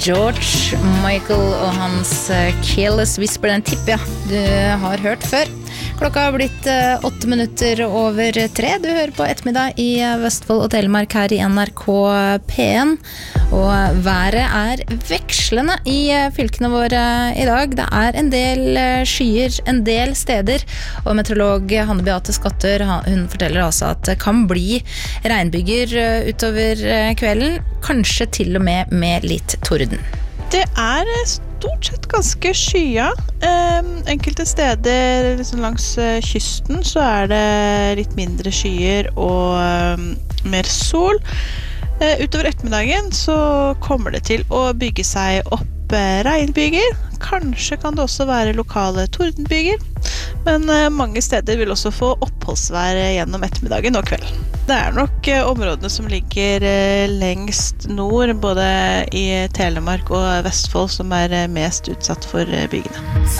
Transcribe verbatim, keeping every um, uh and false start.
George Michael og hans Careless Whisper, den tipper jeg du har hørt før. Klokka har blitt åtte minutter over tre. Du hører på ettermiddag i Vestfold og Telemark her i N R K P en. Og været er vekslende i fylkene våre i dag. Det er en del skyer, en del steder. Og meteorolog Hanne Beate Skatter, hun forteller altså at det kan bli regnbyger utover kvelden. Kanskje til og med med litt torden. Det er stort sett ganske skya. Um, enkelte steder liksom langs uh, kysten så er det litt mindre skyer og um, mer sol. Uh, utover ettermiddagen så kommer det til å bygge seg opp uh, regnbyger. Kanskje kan det også være lokale tordenbyger, men uh, mange steder vil også få oppholdsvær gjennom ettermiddagen og kvelden. Det er nok uh, områdene som ligger uh, lengst nord, både i Telemark og Vestfold, som er uh, mest utsatt for uh, bygene.